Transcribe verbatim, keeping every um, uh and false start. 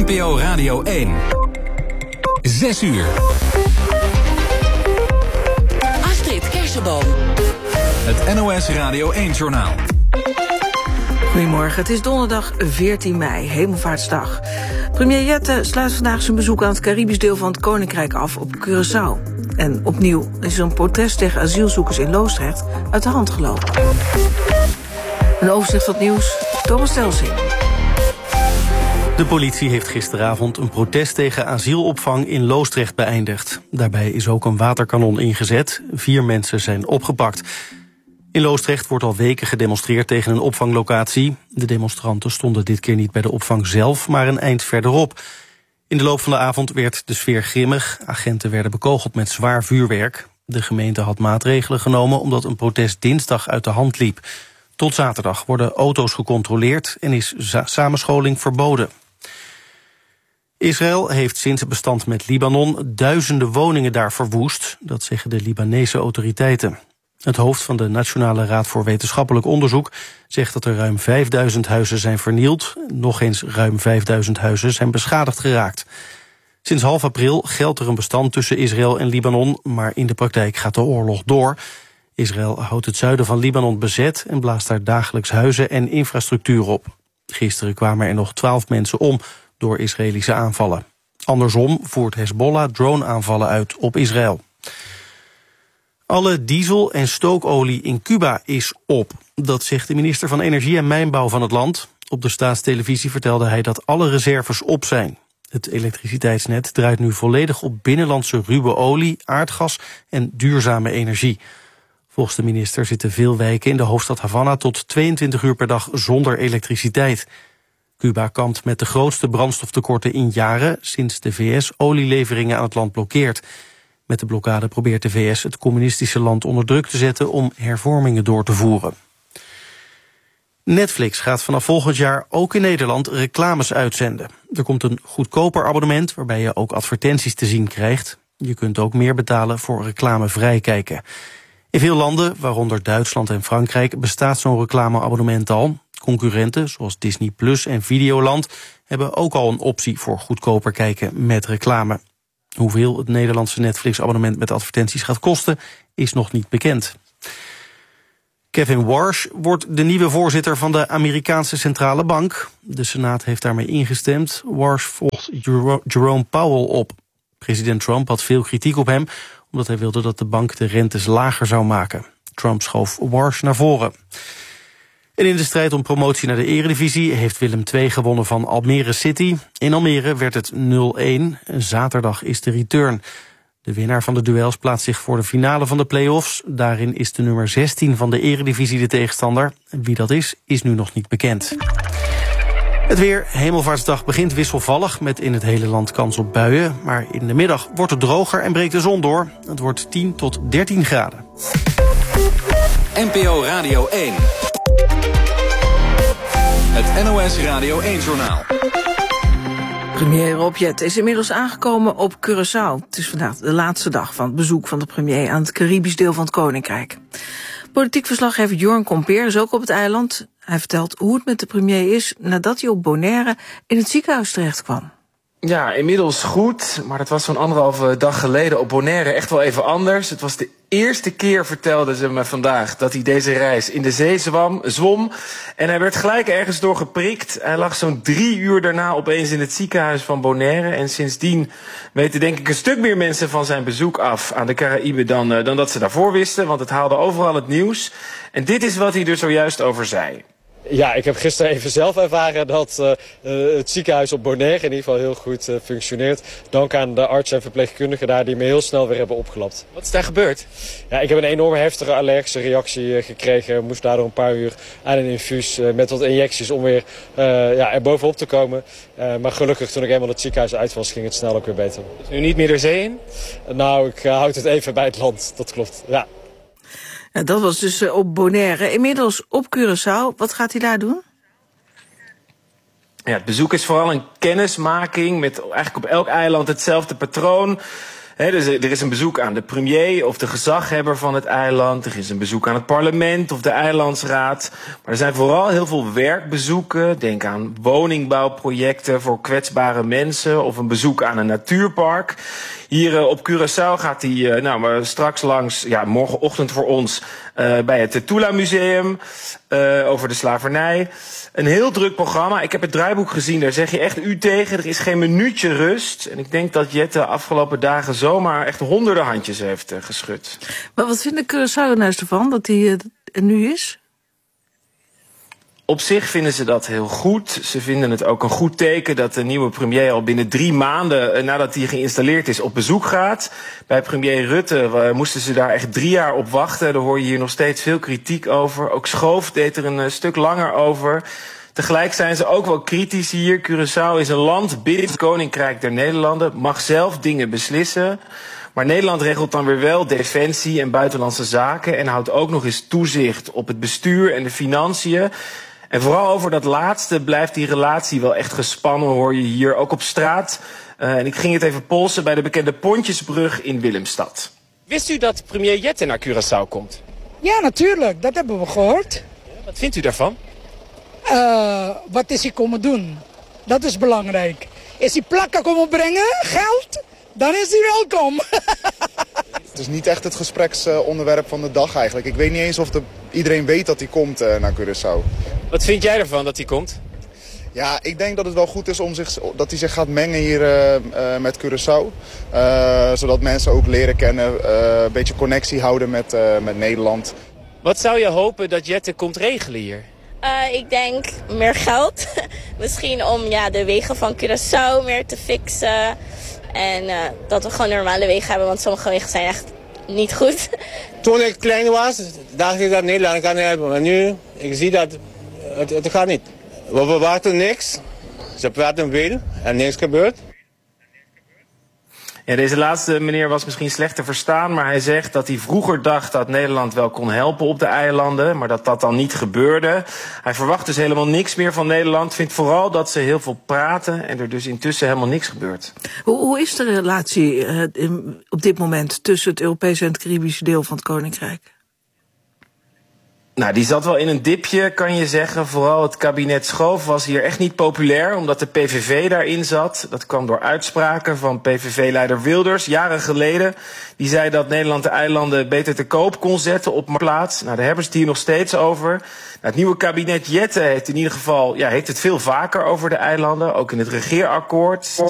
N P O Radio één. Zes uur. Astrid Kersenboom. Het N O S Radio één-journaal. Goedemorgen, het is donderdag veertien mei, Hemelvaartsdag. Premier Jette sluit vandaag zijn bezoek aan het Caribisch deel van het Koninkrijk af op Curaçao. En opnieuw is er een protest tegen asielzoekers in Loosdrecht uit de hand gelopen. Een overzicht van het nieuws, Thomas Telsing. De politie heeft gisteravond een protest tegen asielopvang in Loosdrecht beëindigd. Daarbij is ook een waterkanon ingezet. Vier mensen zijn opgepakt. In Loosdrecht wordt al weken gedemonstreerd tegen een opvanglocatie. De demonstranten stonden dit keer niet bij de opvang zelf, maar een eind verderop. In de loop van de avond werd de sfeer grimmig. Agenten werden bekogeld met zwaar vuurwerk. De gemeente had maatregelen genomen omdat een protest dinsdag uit de hand liep. Tot zaterdag worden auto's gecontroleerd en is samenscholing verboden. Israël heeft sinds het bestand met Libanon duizenden woningen daar verwoest. Dat zeggen de Libanese autoriteiten. Het hoofd van de Nationale Raad voor Wetenschappelijk Onderzoek zegt dat er ruim vijfduizend huizen zijn vernield. Nog eens ruim vijfduizend huizen zijn beschadigd geraakt. Sinds half april geldt er een bestand tussen Israël en Libanon, maar in de praktijk gaat de oorlog door. Israël houdt het zuiden van Libanon bezet en blaast daar dagelijks huizen en infrastructuur op. Gisteren kwamen er nog twaalf mensen om door Israëlische aanvallen. Andersom voert Hezbollah drone-aanvallen uit op Israël. Alle diesel- en stookolie in Cuba is op. Dat zegt de minister van Energie en Mijnbouw van het land. Op de staatstelevisie vertelde hij dat alle reserves op zijn. Het elektriciteitsnet draait nu volledig op binnenlandse ruwe olie, aardgas en duurzame energie. Volgens de minister zitten veel wijken in de hoofdstad Havana tot tweeëntwintig uur per dag zonder elektriciteit. Cuba kampt met de grootste brandstoftekorten in jaren sinds de V S olieleveringen aan het land blokkeert. Met de blokkade probeert de V S het communistische land onder druk te zetten om hervormingen door te voeren. Netflix gaat vanaf volgend jaar ook in Nederland reclames uitzenden. Er komt een goedkoper abonnement waarbij je ook advertenties te zien krijgt. Je kunt ook meer betalen voor reclamevrij kijken. In veel landen, waaronder Duitsland en Frankrijk, bestaat zo'n reclameabonnement al. Concurrenten zoals Disney Plus en Videoland hebben ook al een optie voor goedkoper kijken met reclame. Hoeveel het Nederlandse Netflix-abonnement met advertenties gaat kosten, is nog niet bekend. Kevin Warsh wordt de nieuwe voorzitter van de Amerikaanse Centrale Bank. De Senaat heeft daarmee ingestemd. Warsh volgt Jerome Powell op. President Trump had veel kritiek op hem, omdat hij wilde dat de bank de rentes lager zou maken. Trump schoof Warsh naar voren. En in de strijd om promotie naar de Eredivisie heeft Willem twee gewonnen van Almere City. In Almere werd het nul een. Zaterdag is de return. De winnaar van de duels plaatst zich voor de finale van de play-offs. Daarin is de nummer zestien van de Eredivisie de tegenstander. Wie dat is, is nu nog niet bekend. Het weer, Hemelvaartsdag begint wisselvallig met in het hele land kans op buien. Maar in de middag wordt het droger en breekt de zon door. Het wordt tien tot dertien graden. N P O Radio één. Het N O S Radio één-journaal. Premier Rob Jette is inmiddels aangekomen op Curaçao. Het is vandaag de laatste dag van het bezoek van de premier aan het Caribisch deel van het Koninkrijk. Politiek verslaggever Jorn Kompeer is ook op het eiland. Hij vertelt hoe het met de premier is nadat hij op Bonaire in het ziekenhuis terecht kwam. Ja, inmiddels goed, maar dat was zo'n anderhalve dag geleden op Bonaire echt wel even anders. Het was de eerste keer, vertelde ze me vandaag, dat hij deze reis in de zee zwam, zwom. En hij werd gelijk ergens door geprikt. Hij lag zo'n drie uur daarna opeens in het ziekenhuis van Bonaire. En sindsdien weten denk ik een stuk meer mensen van zijn bezoek af aan de Caraïben dan, uh, dan dat ze daarvoor wisten. Want het haalde overal het nieuws. En dit is wat hij er zojuist over zei. Ja, ik heb gisteren even zelf ervaren dat uh, uh, het ziekenhuis op Bonaire in ieder geval heel goed uh, functioneert. Dank aan de artsen en verpleegkundigen daar die me heel snel weer hebben opgelapt. Wat is daar gebeurd? Ja, ik heb een enorme heftige allergische reactie uh, gekregen. Moest daardoor een paar uur aan een infuus uh, met wat injecties om weer uh, ja, er bovenop te komen. Uh, maar gelukkig toen ik eenmaal het ziekenhuis uit was ging het snel ook weer beter. Dus nu niet meer de zee in? Uh, nou, ik uh, houd het even bij het land, dat klopt, ja. Ja, dat was dus uh, op Bonaire. Inmiddels op Curaçao. Wat gaat hij daar doen? Ja, het bezoek is vooral een kennismaking met eigenlijk op elk eiland hetzelfde patroon. He, dus er is een bezoek aan de premier of de gezaghebber van het eiland. Er is een bezoek aan het parlement of de eilandsraad. Maar er zijn vooral heel veel werkbezoeken. Denk aan woningbouwprojecten voor kwetsbare mensen of een bezoek aan een natuurpark. Hier uh, op Curaçao gaat hij uh, nou, maar straks langs, ja, morgenochtend voor ons, uh, bij het Tula Museum uh, over de slavernij. Een heel druk programma. Ik heb het draaiboek gezien, daar zeg je echt u tegen. Er is geen minuutje rust. En ik denk dat Jette de afgelopen dagen zomaar echt honderden handjes heeft uh, geschud. Maar wat vinden Curaçaoënaars ervan dat hij uh, er nu is? Op zich vinden ze dat heel goed. Ze vinden het ook een goed teken dat de nieuwe premier al binnen drie maanden nadat hij geïnstalleerd is op bezoek gaat. Bij premier Rutte moesten ze daar echt drie jaar op wachten. Daar hoor je hier nog steeds veel kritiek over. Ook Schoof deed er een stuk langer over. Tegelijk zijn ze ook wel kritisch hier. Curaçao is een land binnen het Koninkrijk der Nederlanden, mag zelf dingen beslissen. Maar Nederland regelt dan weer wel defensie en buitenlandse zaken en houdt ook nog eens toezicht op het bestuur en de financiën. En vooral over dat laatste blijft die relatie wel echt gespannen, hoor je hier, ook op straat. Uh, en ik ging het even polsen bij de bekende Pontjesbrug in Willemstad. Wist u dat premier Jette naar Curaçao komt? Ja, natuurlijk. Dat hebben we gehoord. Wat vindt u daarvan? Uh, wat is hij komen doen? Dat is belangrijk. Is hij plakken komen brengen, geld? Dan is hij welkom. Het is niet echt het gespreksonderwerp van de dag eigenlijk. Ik weet niet eens of de, iedereen weet dat hij komt uh, naar Curaçao. Wat vind jij ervan dat hij komt? Ja, ik denk dat het wel goed is om zich, dat hij zich gaat mengen hier uh, uh, met Curaçao. Uh, zodat mensen ook leren kennen, uh, een beetje connectie houden met, uh, met Nederland. Wat zou je hopen dat Jette komt regelen hier? Uh, ik denk meer geld. Misschien om ja, de wegen van Curaçao meer te fixen. En uh, dat we gewoon normale wegen hebben, want sommige wegen zijn echt niet goed. Toen ik klein was, dacht ik dat Nederland kan helpen. Maar nu, ik zie dat het, het gaat niet. We verwachten niks. Ze praten veel en niks gebeurt. Ja, deze laatste meneer was misschien slecht te verstaan, maar hij zegt dat hij vroeger dacht dat Nederland wel kon helpen op de eilanden, maar dat dat dan niet gebeurde. Hij verwacht dus helemaal niks meer van Nederland, vindt vooral dat ze heel veel praten en er dus intussen helemaal niks gebeurt. Hoe, hoe is de relatie uh, in, op dit moment tussen het Europese en het Caribische deel van het Koninkrijk? Nou, die zat wel in een dipje, kan je zeggen. Vooral het kabinet Schoof was hier echt niet populair, omdat de P V V daarin zat. Dat kwam door uitspraken van P V V-leider Wilders, jaren geleden. Die zei dat Nederland de eilanden beter te koop kon zetten op marktplaats. Nou, daar hebben ze het hier nog steeds over. Nou, het nieuwe kabinet Jette heeft in ieder geval, ja, heeft het veel vaker over de eilanden. Ook in het regeerakkoord